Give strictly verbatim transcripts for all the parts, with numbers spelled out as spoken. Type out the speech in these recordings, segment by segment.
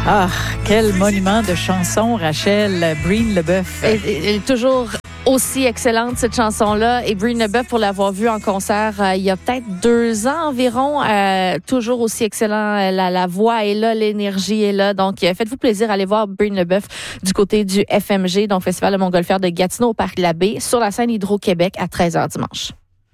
Ah, quel monument de chanson, Rachel, Breen Leboeuf. Elle, elle est toujours aussi excellente, cette chanson-là. Et Breen Leboeuf, pour l'avoir vue en concert euh, il y a peut-être deux ans environ, euh, toujours aussi excellent. La, la voix est là, l'énergie est là. Donc, euh, faites-vous plaisir, allez voir Breen Leboeuf du côté du F M G, donc Festival de Montgolfière de Gatineau au Parc Labbé, sur la scène Hydro-Québec à treize heures dimanche.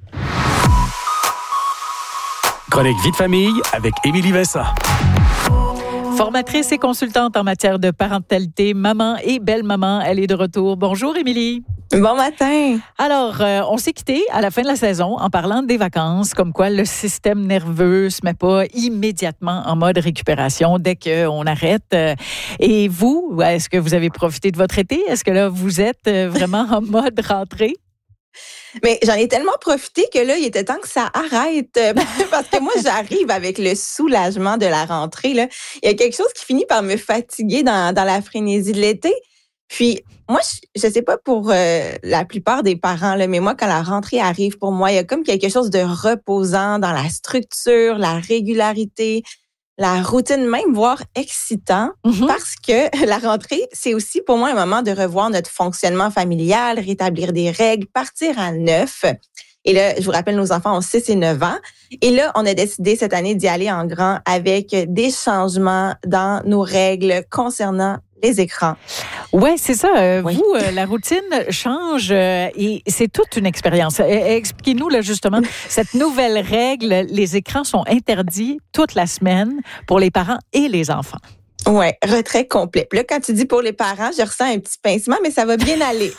Chronique Vie de famille avec Émilie Vincent. Formatrice et consultante en matière de parentalité, maman et belle-maman, elle est de retour. Bonjour, Émilie. Bon matin. Alors, euh, on s'est quitté à la fin de la saison en parlant des vacances, comme quoi le système nerveux se met pas immédiatement en mode récupération dès qu'on arrête. Et vous, est-ce que vous avez profité de votre été? Est-ce que là, vous êtes vraiment en mode rentrée? Mais j'en ai tellement profité que là, il était temps que ça arrête. Parce que moi, j'arrive avec le soulagement de la rentrée. Là. Il y a quelque chose qui finit par me fatiguer dans, dans la frénésie de l'été. Puis, moi, je ne sais pas pour euh, la plupart des parents, là, mais moi, quand la rentrée arrive, pour moi, il y a comme quelque chose de reposant dans la structure, la régularité, la routine même, voire excitant, mm-hmm. parce que la rentrée, c'est aussi pour moi un moment de revoir notre fonctionnement familial, rétablir des règles, partir à neuf. Et là, je vous rappelle, nos enfants ont six et neuf ans. Et là, on a décidé cette année d'y aller en grand avec des changements dans nos règles concernant les écrans. Ouais, c'est ça. Euh, oui. Vous, euh, la routine change euh, et c'est toute une expérience. Euh, expliquez-nous là justement cette nouvelle règle. Les écrans sont interdits toute la semaine pour les parents et les enfants. Ouais, retrait complet. Puis là, quand tu dis pour les parents, je ressens un petit pincement, mais ça va bien aller.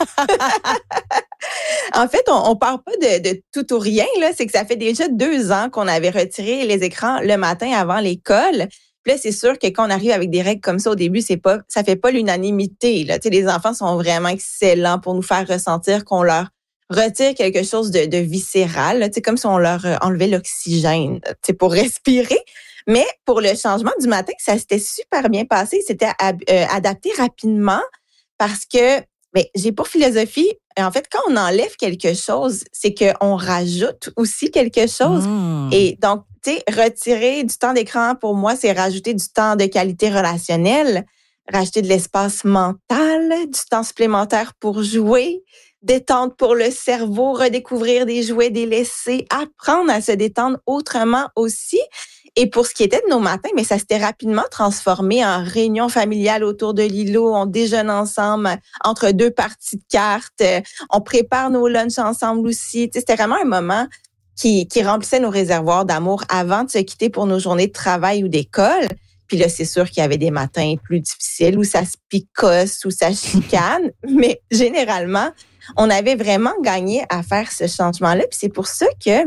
En fait, on, on part pas de, de tout ou rien là. C'est que ça fait déjà deux ans qu'on avait retiré les écrans le matin avant l'école. Puis là, c'est sûr que quand on arrive avec des règles comme ça au début, c'est pas, ça fait pas l'unanimité. Là, tu sais, les enfants sont vraiment excellents pour nous faire ressentir qu'on leur retire quelque chose de, de viscéral. Là, tu sais, comme si on leur enlevait l'oxygène, tu sais, pour respirer. Mais pour le changement du matin, ça s'était super bien passé. C'était euh, adapté rapidement parce que, ben, j'ai pour philosophie, en fait, quand on enlève quelque chose, c'est qu'on rajoute aussi quelque chose. Mmh. Et donc, tu sais, retirer du temps d'écran, pour moi, c'est rajouter du temps de qualité relationnelle, rajouter de l'espace mental, du temps supplémentaire pour jouer, détente pour le cerveau, redécouvrir des jouets délaissés, apprendre à se détendre autrement aussi. Et pour ce qui était de nos matins, mais ça s'était rapidement transformé en réunion familiale autour de l'îlot. On déjeune ensemble entre deux parties de cartes. On prépare nos lunchs ensemble aussi. Tu sais, c'était vraiment un moment qui, qui remplissait nos réservoirs d'amour avant de se quitter pour nos journées de travail ou d'école. Puis là, c'est sûr qu'il y avait des matins plus difficiles où ça se picosse, où ça chicane. Mais généralement, on avait vraiment gagné à faire ce changement-là. Puis c'est pour ça que,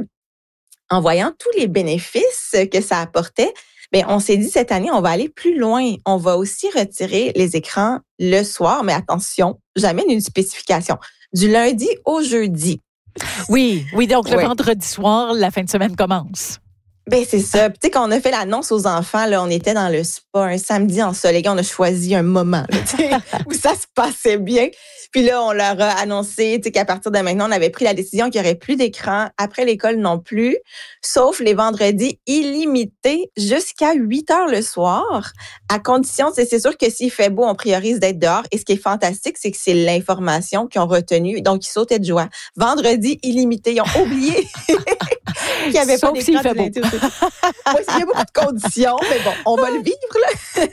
en voyant tous les bénéfices que ça apportait, bien, on s'est dit cette année, on va aller plus loin. On va aussi retirer les écrans le soir, mais attention, j'amène une spécification. Du lundi au jeudi. Oui, oui, donc le oui. vendredi soir, la fin de semaine commence. Ben c'est ça. Tu sais, quand on a fait l'annonce aux enfants, là, on était dans le spa un samedi ensoleillé. On a choisi un moment là, où ça se passait bien. Puis là, on leur a annoncé qu'à partir de maintenant, on avait pris la décision qu'il n'y aurait plus d'écran après l'école non plus, sauf les vendredis illimités jusqu'à huit heures le soir, à condition, c'est, c'est sûr que s'il fait beau, on priorise d'être dehors. Et ce qui est fantastique, c'est que c'est l'information qu'ils ont retenue. Donc, ils sautaient de joie. Vendredi illimité, ils ont oublié qu'il n'y avait sauf pas d'écran du lundi. Oui, il y a beaucoup de conditions, mais bon, on va le vivre, là.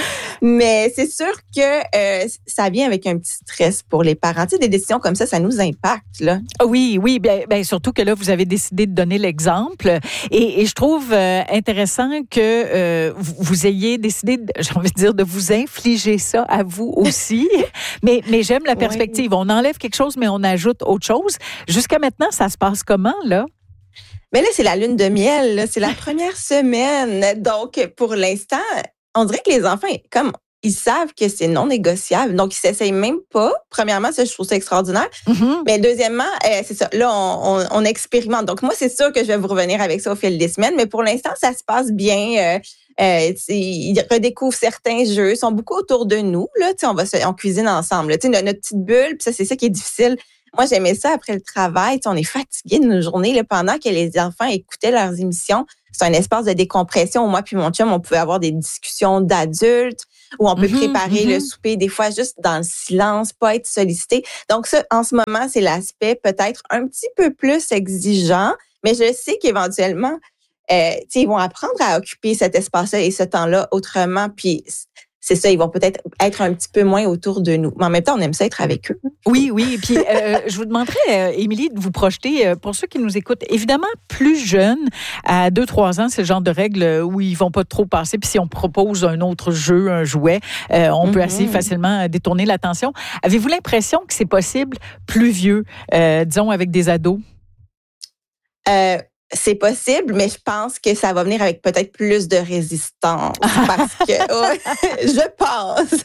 Mais c'est sûr que euh, ça vient avec un petit stress pour les parents. Tu sais, des décisions comme ça, ça nous impacte, là. Oui, oui, bien, bien surtout que là, vous avez décidé de donner l'exemple. Et, et je trouve euh, intéressant que euh, vous ayez décidé, de, j'ai envie de dire, de vous infliger ça à vous aussi. mais, mais j'aime la perspective. Oui. On enlève quelque chose, mais on ajoute autre chose. Jusqu'à maintenant, ça se passe comment, là? Mais là, c'est la lune de miel, là. C'est la première semaine. Donc, pour l'instant, on dirait que les enfants, comme ils savent que c'est non négociable, donc ils s'essayent même pas. Premièrement, ça, je trouve ça extraordinaire. Mm-hmm. Mais deuxièmement, euh, c'est ça. Là, on, on, on expérimente. Donc, moi, c'est sûr que je vais vous revenir avec ça au fil des semaines. Mais pour l'instant, ça se passe bien. Euh, euh, ils redécouvrent certains jeux. Ils sont beaucoup autour de nous. Là, on va se, on cuisine ensemble. Là, notre petite bulle. Puis ça, c'est ça qui est difficile. Moi, j'aimais ça après le travail. On est fatigué de nos journées là, pendant que les enfants écoutaient leurs émissions. C'est un espace de décompression. Moi puis mon chum, on pouvait avoir des discussions d'adultes. où on peut Mm-hmm, préparer mm-hmm. le souper, des fois juste dans le silence, pas être sollicité. Donc ça, en ce moment, c'est l'aspect peut-être un petit peu plus exigeant, mais je sais qu'éventuellement, euh, ils vont apprendre à occuper cet espace-là et ce temps-là autrement, puis c'est ça, ils vont peut-être être un petit peu moins autour de nous. Mais en même temps, on aime ça être avec eux. Oui, oui. Puis, euh, je vous demanderais, euh, Émilie, de vous projeter, euh, pour ceux qui nous écoutent, évidemment, plus jeunes, à deux trois ans, c'est le genre de règles où ils vont pas trop passer. Puis, si on propose un autre jeu, un jouet, euh, on mm-hmm. peut assez facilement détourner l'attention. Avez-vous l'impression que c'est possible plus vieux, euh, disons, avec des ados? Euh, C'est possible, mais je pense que ça va venir avec peut-être plus de résistance parce que ouais, je pense.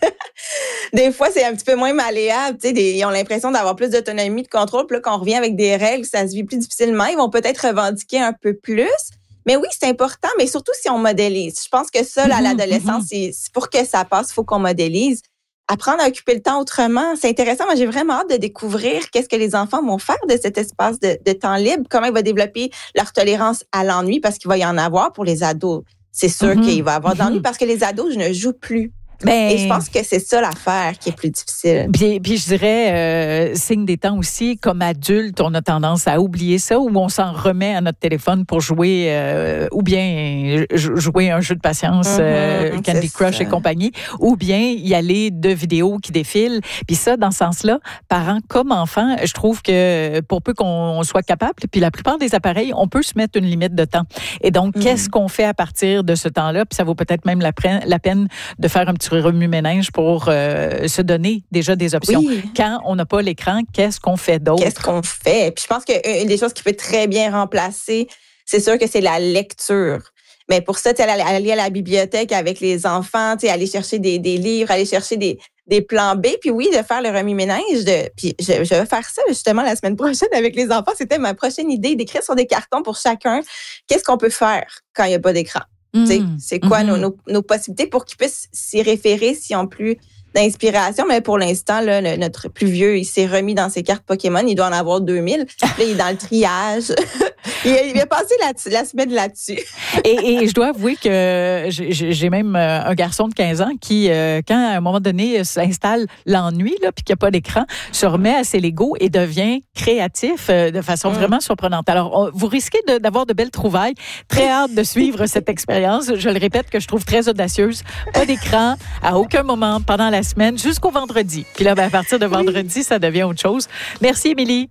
Des fois, c'est un petit peu moins malléable. Tu sais, des, ils ont l'impression d'avoir plus d'autonomie, de contrôle. Puis là, quand on revient avec des règles, ça se vit plus difficilement. Ils vont peut-être revendiquer un peu plus. Mais oui, c'est important, mais surtout si on modélise. Je pense que ça, là, à l'adolescence, c'est, c'est pour que ça passe, il faut qu'on modélise. Apprendre à occuper le temps autrement, c'est intéressant. Moi, j'ai vraiment hâte de découvrir qu'est-ce que les enfants vont faire de cet espace de, de temps libre, comment ils vont développer leur tolérance à l'ennui, parce qu'il va y en avoir pour les ados. C'est sûr mm-hmm. qu'il va y avoir de l'ennui, parce que les ados ne jouent plus. Ben, et je pense que c'est ça l'affaire qui est plus difficile. Puis, puis je dirais, euh, signe des temps aussi, comme adulte, on a tendance à oublier ça, ou on s'en remet à notre téléphone pour jouer, euh, ou bien jouer un jeu de patience, mm-hmm, euh, Candy Crush ça. Et compagnie, ou bien y aller de vidéos qui défilent. Puis ça, dans ce sens-là, parents comme enfants, je trouve que pour peu qu'on soit capable, puis la plupart des appareils, on peut se mettre une limite de temps. Et donc, mm-hmm. qu'est-ce qu'on fait à partir de ce temps-là? Puis ça vaut peut-être même la, pre- la peine de faire un petit remue-ménage pour euh, se donner déjà des options. Oui. Quand on n'a pas l'écran, qu'est-ce qu'on fait d'autre? Qu'est-ce qu'on fait? Puis je pense qu'une des choses qui peut très bien remplacer, c'est sûr que c'est la lecture. Mais pour ça, tu sais, aller à la bibliothèque avec les enfants, tu sais, aller chercher des, des livres, aller chercher des, des plans B, puis oui, de faire le remue-ménage. De, puis je, je vais faire ça justement la semaine prochaine avec les enfants. C'était ma prochaine idée, d'écrire sur des cartons pour chacun qu'est-ce qu'on peut faire quand il n'y a pas d'écran. Mmh. C'est quoi mmh. nos, nos, nos possibilités pour qu'ils puissent s'y référer s'ils n'ont plus d'inspiration. Mais pour l'instant, là, le, notre plus vieux, il s'est remis dans ses cartes Pokémon. Il doit en avoir deux mille. Là, il est dans le triage. il, a, il a passé la, la semaine là-dessus. et, et je dois avouer que j'ai, j'ai même un garçon de quinze ans qui, euh, quand à un moment donné s'installe l'ennui, là, puis qu'il n'y a pas d'écran, se remet à ses Legos et devient créatif euh, de façon mmh. vraiment surprenante. Alors, on, vous risquez de, d'avoir de belles trouvailles. Très hâte de suivre cette expérience. Je le répète, que je trouve très audacieuse. Pas d'écran à aucun moment pendant la semaine jusqu'au vendredi. Puis là, ben, à partir de vendredi, ça devient autre chose. Merci, Émilie.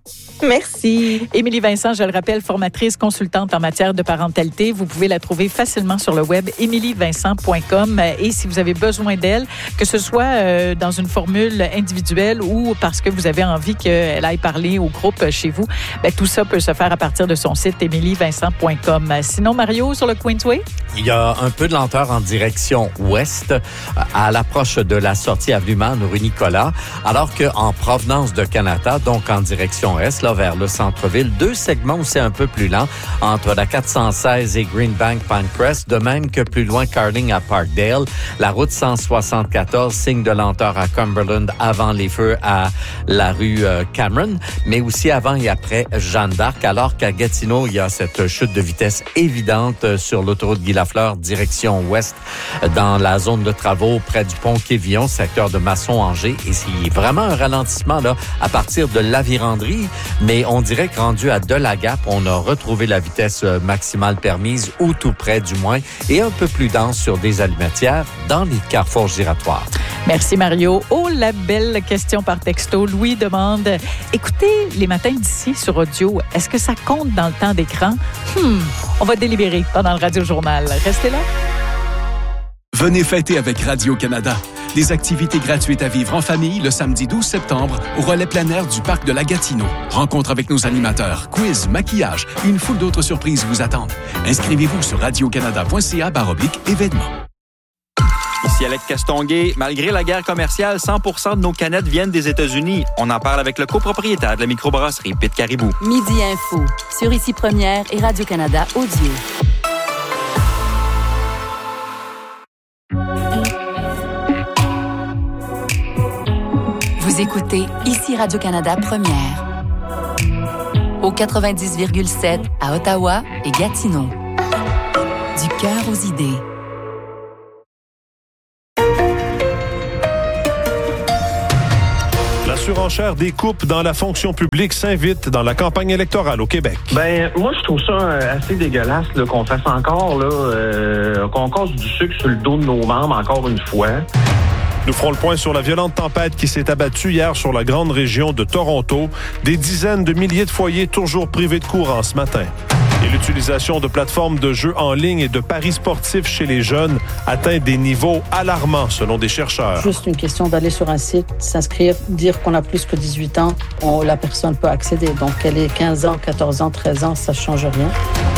Merci. Émilie Vincent, je le rappelle, formatrice, consultante en matière de parentalité. Vous pouvez la trouver facilement sur le web, émilie vincent point com. Et si vous avez besoin d'elle, que ce soit euh, dans une formule individuelle ou parce que vous avez envie qu'elle aille parler au groupe chez vous, ben, tout ça peut se faire à partir de son site, émilie vincent point com. Sinon, Mario, sur le Queensway? Il y a un peu de lenteur en direction ouest, à l'approche de la sortie avenue Man, rue Nicolas, alors qu'en provenance de Canada, donc en direction est, là, vers le centre-ville, deux segments où c'est un peu plus lent, entre la quatre cent seize et Greenbank Pinecrest, de même que plus loin Carling à Parkdale, la route cent soixante-quatorze, signe de lenteur à Cumberland avant les feux à la rue Cameron, mais aussi avant et après Jeanne d'Arc, alors qu'à Gatineau, il y a cette chute de vitesse évidente sur l'autoroute Guy-Lafleur, direction ouest, dans la zone de travaux près du pont Quévillon, secteur de Masson-Angers, et c'est vraiment un ralentissement là à partir de Lavirandrie, mais on dirait que rendu à Delagap, on a retrouvé la vitesse maximale permise, ou tout près du moins, et un peu plus dense sur des allumetières dans les carrefours giratoires. Merci Mario. Oh, la belle question par texto. Louis demande, écoutez les matins d'ici sur audio, est-ce que ça compte dans le temps d'écran? Hmm, on va délibérer pendant le Radio-Journal. Restez là. Venez fêter avec Radio-Canada. Des activités gratuites à vivre en famille le samedi douze septembre au relais plein air du parc de la Gatineau. Rencontre avec nos animateurs, quiz, maquillage et une foule d'autres surprises vous attendent. Inscrivez-vous sur radiocanada.ca barre oblique événements. Ici Alex Castonguay. Malgré la guerre commerciale, cent pour cent de nos canettes viennent des États-Unis. On en parle avec le copropriétaire de la microbrasserie Pit Caribou. Midi Info sur Ici Première et Radio-Canada Audio. Vous écoutez Ici Radio-Canada Première. Au quatre-vingt-dix virgule sept à Ottawa et Gatineau. Du cœur aux idées. surenchère des coupes dans la fonction publique s'invite dans la campagne électorale au Québec. Ben, moi, je trouve ça assez dégueulasse là, qu'on fasse encore, là, euh, qu'on casse du sucre sur le dos de nos membres encore une fois. Nous ferons le point sur la violente tempête qui s'est abattue hier sur la grande région de Toronto. Des dizaines de milliers de foyers toujours privés de courant ce matin. Et l'utilisation de plateformes de jeux en ligne et de paris sportifs chez les jeunes atteint des niveaux alarmants selon des chercheurs. Juste une question d'aller sur un site, s'inscrire, dire qu'on a plus que dix-huit ans, on, la personne peut accéder. Donc elle est quinze ans, quatorze ans, treize ans, ça ne change rien.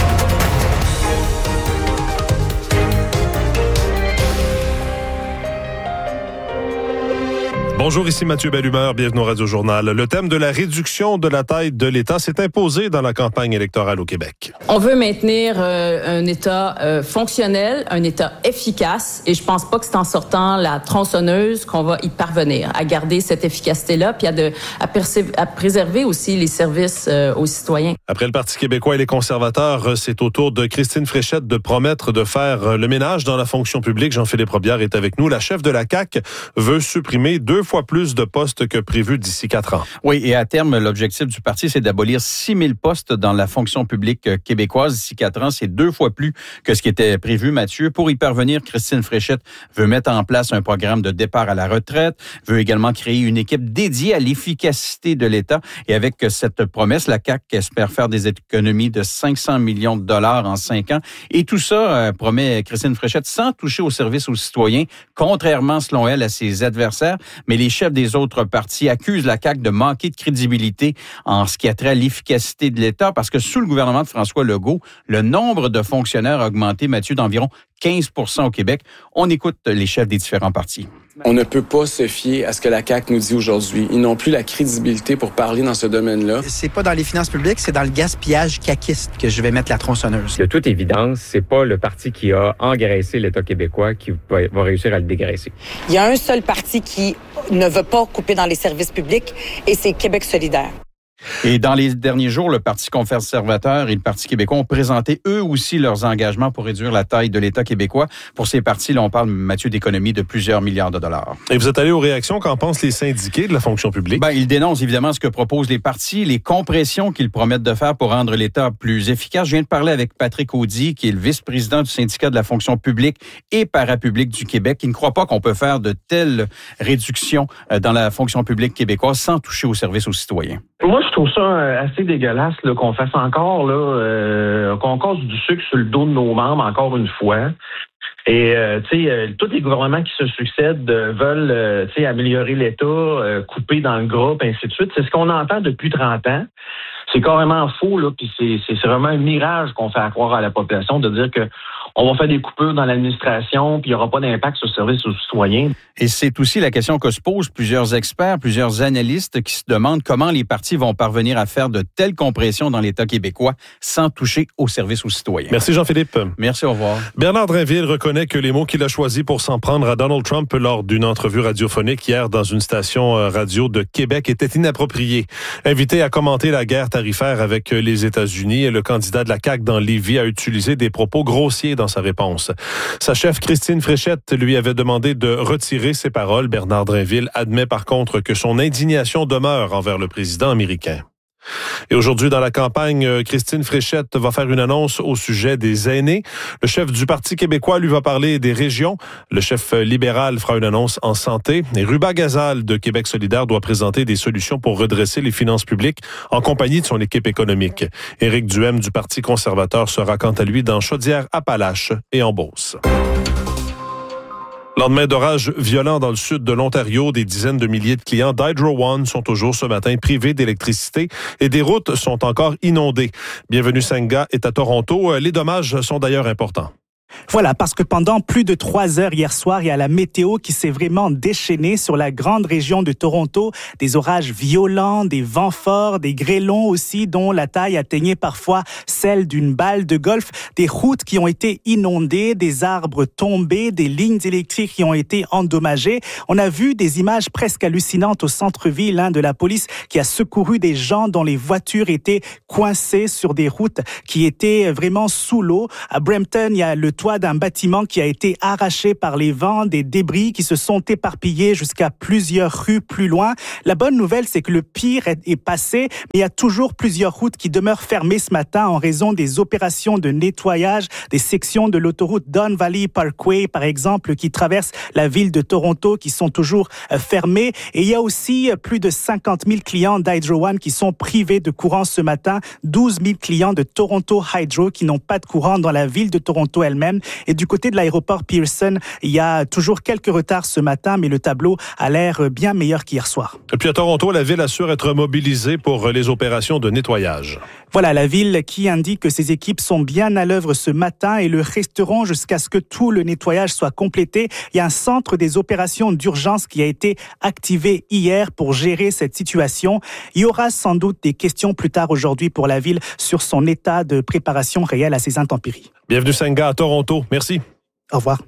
Bonjour, ici Mathieu Bellumeur, bienvenue au Radio-Journal. Le thème de la réduction de la taille de l'État s'est imposé dans la campagne électorale au Québec. On veut maintenir euh, un État euh, fonctionnel, un État efficace, et je pense pas que c'est en sortant la tronçonneuse qu'on va y parvenir, à garder cette efficacité-là, puis à, de, à, perse- à préserver aussi les services euh, aux citoyens. Après le Parti québécois et les conservateurs, c'est au tour de Christine Fréchette de promettre de faire le ménage dans la fonction publique. Jean-Philippe Robillard est avec nous. La chef de la C A Q veut supprimer deux fois plus de postes que prévu d'ici quatre ans. Oui, et à terme, l'objectif du parti, c'est d'abolir six mille postes dans la fonction publique québécoise. D'ici quatre ans, c'est deux fois plus que ce qui était prévu, Mathieu. Pour y parvenir, Christine Fréchette veut mettre en place un programme de départ à la retraite, veut également créer une équipe dédiée à l'efficacité de l'État. Et avec cette promesse, la C A Q espère faire des économies de cinq cents millions de dollars en cinq ans. Et tout ça, euh, promet Christine Fréchette, sans toucher au service aux citoyens, contrairement, selon elle, à ses adversaires. Mais les chefs des autres partis accusent la C A Q de manquer de crédibilité en ce qui a trait à l'efficacité de l'État parce que sous le gouvernement de François Legault, le nombre de fonctionnaires a augmenté, Mathieu, d'environ quinze pour cent au Québec. On écoute les chefs des différents partis. On ne peut pas se fier à ce que la C A Q nous dit aujourd'hui. Ils n'ont plus la crédibilité pour parler dans ce domaine-là. C'est pas dans les finances publiques, c'est dans le gaspillage caquiste que je vais mettre la tronçonneuse. De toute évidence, c'est pas le parti qui a engraissé l'État québécois qui va réussir à le dégraisser. Il y a un seul parti qui ne veut pas couper dans les services publics et c'est Québec solidaire. Et dans les derniers jours, le Parti conservateur et le Parti québécois ont présenté eux aussi leurs engagements pour réduire la taille de l'État québécois. Pour ces partis, là, on parle, Mathieu, d'économies de plusieurs milliards de dollars. Et vous êtes allé aux réactions, qu'en pensent les syndiqués de la fonction publique? Ben, ils dénoncent évidemment ce que proposent les partis, les compressions qu'ils promettent de faire pour rendre l'État plus efficace. Je viens de parler avec Patrick Audy, qui est le vice-président du syndicat de la fonction publique et parapublique du Québec, qui ne croit pas qu'on peut faire de telles réductions dans la fonction publique québécoise sans toucher au service aux citoyens. Moi, je trouve ça assez dégueulasse là, qu'on fasse encore, là, euh, qu'on casse du sucre sur le dos de nos membres encore une fois. Et, euh, tu sais, euh, tous les gouvernements qui se succèdent euh, veulent, euh, tu sais, améliorer l'État, euh, couper dans le groupe, ainsi de suite. C'est ce qu'on entend depuis trente ans. C'est carrément faux, là, puis c'est, c'est vraiment un mirage qu'on fait croire à la population de dire que on va faire des coupures dans l'administration, puis il n'y aura pas d'impact sur le service aux citoyens. Et c'est aussi la question que se posent plusieurs experts, plusieurs analystes qui se demandent comment les partis vont parvenir à faire de telles compressions dans l'État québécois sans toucher au service aux citoyens. Merci Jean-Philippe. Merci, au revoir. Bernard Drinville reconnaît que les mots qu'il a choisis pour s'en prendre à Donald Trump lors d'une entrevue radiophonique hier dans une station radio de Québec étaient inappropriés. Invité à commenter la guerre tarifaire avec les États-Unis, le candidat de la C A Q dans Lévis a utilisé des propos grossiers dans sa réponse. Sa chef Christine Fréchette lui avait demandé de retirer ses paroles. Bernard Drinville admet par contre que son indignation demeure envers le président américain. Et aujourd'hui, dans la campagne, Christine Fréchette va faire une annonce au sujet des aînés. Le chef du Parti québécois lui va parler des régions. Le chef libéral fera une annonce en santé. Et Ruba Gazal de Québec solidaire doit présenter des solutions pour redresser les finances publiques en compagnie de son équipe économique. Éric Duhem du Parti conservateur sera quant à lui dans Chaudière-Appalaches et en Beauce. Lendemain d'orages violents dans le sud de l'Ontario, des dizaines de milliers de clients d'Hydro One sont toujours ce matin privés d'électricité et des routes sont encore inondées. Bienvenue Senga est à Toronto. Les dommages sont d'ailleurs importants. Voilà, parce que pendant plus de trois heures hier soir, il y a la météo qui s'est vraiment déchaînée sur la grande région de Toronto. Des orages violents, des vents forts, des grêlons aussi, dont la taille atteignait parfois celle d'une balle de golf. Des routes qui ont été inondées, des arbres tombés, des lignes électriques qui ont été endommagées. On a vu des images presque hallucinantes au centre-ville hein, de la police qui a secouru des gens dont les voitures étaient coincées sur des routes qui étaient vraiment sous l'eau. À Brampton, il y a le toit d'un bâtiment qui a été arraché par les vents, des débris qui se sont éparpillés jusqu'à plusieurs rues plus loin. La bonne nouvelle, c'est que le pire est, est passé, mais il y a toujours plusieurs routes qui demeurent fermées ce matin en raison des opérations de nettoyage des sections de l'autoroute Don Valley Parkway, par exemple, qui traversent la ville de Toronto, qui sont toujours euh, fermées. Et il y a aussi plus de cinquante mille clients d'Hydro One qui sont privés de courant ce matin, douze mille clients de Toronto Hydro qui n'ont pas de courant dans la ville de Toronto elle-même. Et du côté de l'aéroport Pearson, il y a toujours quelques retards ce matin, mais le tableau a l'air bien meilleur qu'hier soir. Et puis à Toronto, la ville assure être mobilisée pour les opérations de nettoyage. Voilà, la ville qui indique que ses équipes sont bien à l'œuvre ce matin et le resteront jusqu'à ce que tout le nettoyage soit complété. Il y a un centre des opérations d'urgence qui a été activé hier pour gérer cette situation. Il y aura sans doute des questions plus tard aujourd'hui pour la ville sur son état de préparation réelle à ces intempéries. Bienvenue Senga à Toronto. Merci. Au revoir.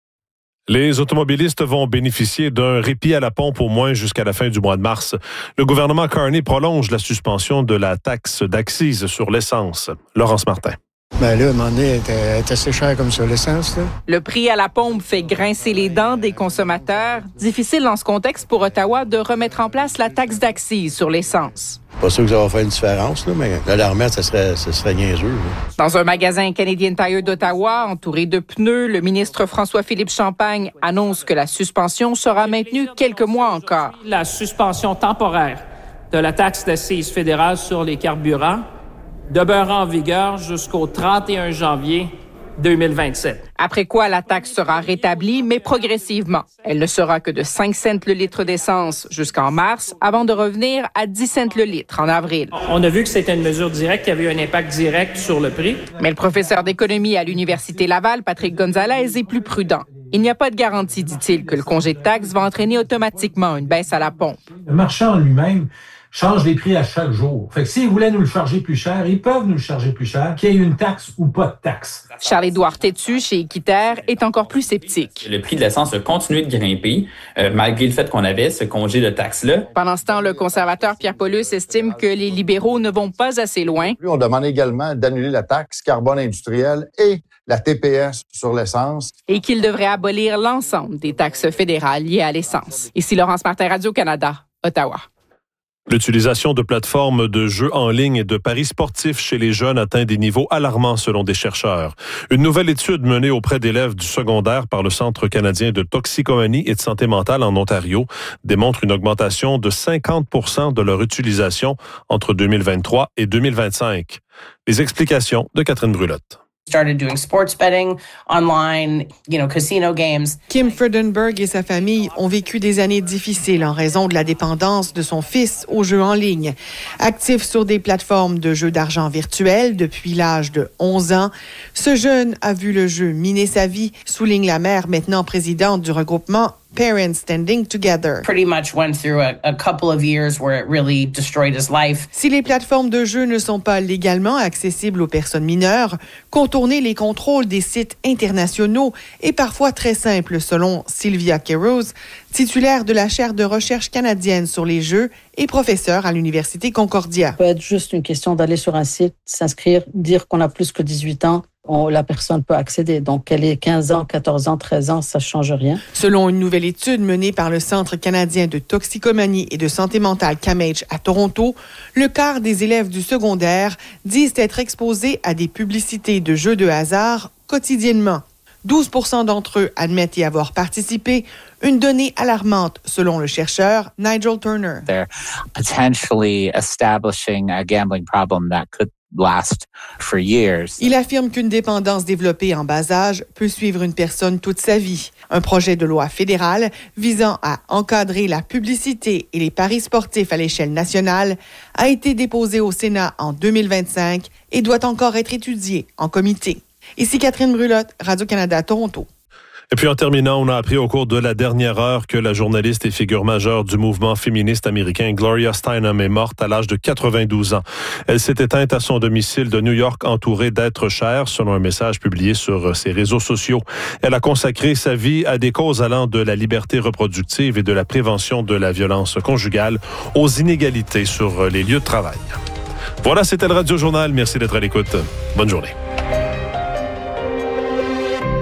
Les automobilistes vont bénéficier d'un répit à la pompe au moins jusqu'à la fin du mois de mars. Le gouvernement Carney prolonge la suspension de la taxe d'accise sur l'essence. Laurence Martin. Ben là, à un moment donné, elle est assez chère comme ça, l'essence, là. Le prix à la pompe fait grincer les dents des consommateurs. Difficile dans ce contexte pour Ottawa de remettre en place la taxe d'accise sur l'essence. Pas sûr que ça va faire une différence, là, mais là, la remettre, ça serait, ça serait niaiseux. Là. Dans un magasin Canadian Tire d'Ottawa, entouré de pneus, le ministre François-Philippe Champagne annonce que la suspension sera maintenue quelques mois encore. La suspension temporaire de la taxe d'accise fédérale sur les carburants demeurera en vigueur jusqu'au trente et un janvier deux mille vingt-sept. Après quoi, la taxe sera rétablie, mais progressivement. Elle ne sera que de cinq cents le litre d'essence jusqu'en mars, avant de revenir à dix cents le litre en avril. On a vu que c'était une mesure directe qui avait eu un impact direct sur le prix. Mais le professeur d'économie à l'Université Laval, Patrick Gonzalez, est plus prudent. Il n'y a pas de garantie, dit-il, que le congé de taxe va entraîner automatiquement une baisse à la pompe. Le marchand lui-même change les prix à chaque jour. Fait que s'ils voulaient nous le charger plus cher, ils peuvent nous le charger plus cher, qu'il y ait une taxe ou pas de taxe. Charles-Édouard Tétu, chez Équiterre, est encore plus sceptique. Le prix de l'essence a continué de grimper, euh, malgré le fait qu'on avait ce congé de taxe-là. Pendant ce temps, le conservateur Pierre Paulus estime que les libéraux ne vont pas assez loin. On demande également d'annuler la taxe carbone industrielle et la T P S sur l'essence. Et qu'il devrait abolir l'ensemble des taxes fédérales liées à l'essence. Ici Laurence Martin, Radio-Canada, Ottawa. L'utilisation de plateformes de jeux en ligne et de paris sportifs chez les jeunes atteint des niveaux alarmants selon des chercheurs. Une nouvelle étude menée auprès d'élèves du secondaire par le Centre canadien de toxicomanie et de santé mentale en Ontario démontre une augmentation de cinquante pour cent de leur utilisation entre deux mille vingt-trois et deux mille vingt-cinq. Les explications de Catherine Brulotte. started doing sports betting online, you know, casino games. Kim Freudenberg et sa famille ont vécu des années difficiles en raison de la dépendance de son fils aux jeux en ligne. Actif sur des plateformes de jeux d'argent virtuels depuis l'âge de onze ans, ce jeune a vu le jeu miner sa vie, souligne la mère, maintenant présidente du regroupement Parents Standing Together. Pretty much went through a, a couple of years where it really destroyed his life. Si les plateformes de jeux ne sont pas légalement accessibles aux personnes mineures, contourner les contrôles des sites internationaux est parfois très simple, selon Sylvia Keros, titulaire de la chaire de recherche canadienne sur les jeux et professeure à l'Université Concordia. Ça peut être juste une question d'aller sur un site, s'inscrire, dire qu'on a plus que dix-huit ans. On, la personne peut accéder. Donc, qu'elle ait quinze ans, quatorze ans, treize ans, ça ne change rien. Selon une nouvelle étude menée par le Centre canadien de toxicomanie et de santé mentale C A M H à Toronto, le quart des élèves du secondaire disent être exposés à des publicités de jeux de hasard quotidiennement. douze pour cent d'entre eux admettent y avoir participé, une donnée alarmante selon le chercheur Nigel Turner. They're potentially establishing a gambling problem that could last for years. Il affirme qu'une dépendance développée en bas âge peut suivre une personne toute sa vie. Un projet de loi fédéral visant à encadrer la publicité et les paris sportifs à l'échelle nationale a été déposé au Sénat en deux mille vingt-cinq et doit encore être étudié en comité. Ici Catherine Brulotte, Radio-Canada, Toronto. Et puis en terminant, on a appris au cours de la dernière heure que la journaliste et figure majeure du mouvement féministe américain Gloria Steinem est morte à l'âge de quatre-vingt-douze ans. Elle s'est éteinte à son domicile de New York entourée d'êtres chers, selon un message publié sur ses réseaux sociaux. Elle a consacré sa vie à des causes allant de la liberté reproductive et de la prévention de la violence conjugale aux inégalités sur les lieux de travail. Voilà, c'était le Radio Journal. Merci d'être à l'écoute. Bonne journée.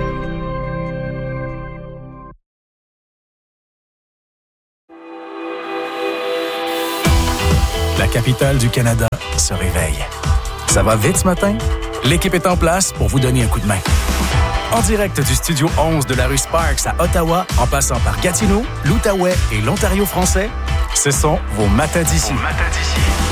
La capitale du Canada se réveille. Ça va vite ce matin? L'équipe est en place pour vous donner un coup de main. En direct du Studio onze de la rue Sparks à Ottawa, en passant par Gatineau, l'Outaouais et l'Ontario français, ce sont vos matins d'ici.